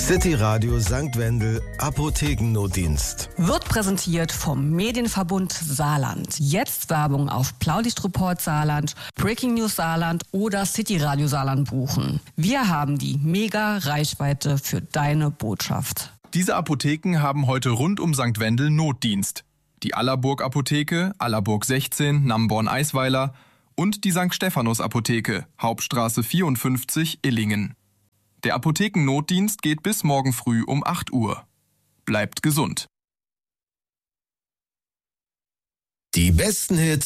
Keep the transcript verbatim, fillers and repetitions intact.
City Radio Sankt Wendel Apothekennotdienst. Wird präsentiert vom Medienverbund Saarland. Jetzt Werbung auf Blaulichtreport Saarland, Breaking News Saarland oder City Radio Saarland buchen. Wir haben die mega Reichweite für deine Botschaft. Diese Apotheken haben heute rund um Sankt Wendel Notdienst. Die Allerburg Apotheke, Allerburg sechzehn, Namborn-Eisweiler und die Sankt Stephanus Apotheke, Hauptstraße vierundfünfzig, Illingen. Der Apothekennotdienst geht bis morgen früh um acht Uhr. Bleibt gesund. Die besten Hits